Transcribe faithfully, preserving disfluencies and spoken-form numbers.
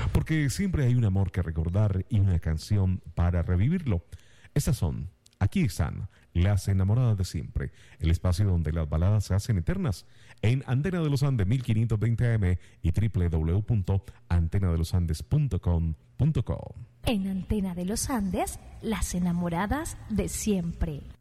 porque siempre hay un amor que recordar y una canción para revivirlo. Estas son, aquí están, Las Enamoradas de Siempre, el espacio donde las baladas se hacen eternas, en Antena de los Andes mil quinientos veinte A M y doble u doble u doble u punto antena de los andes punto com punto co. En Antena de los Andes, Las Enamoradas de Siempre.